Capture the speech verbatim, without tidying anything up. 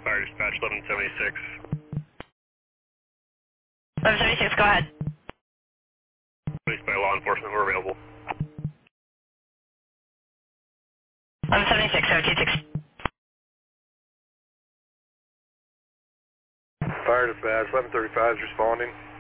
Fire dispatch eleven seventy-six. eleven seventy-six, go ahead. Police by law enforcement were available. eleven seventy-six, seventeen six. Fire dispatch eleven thirty-five is responding.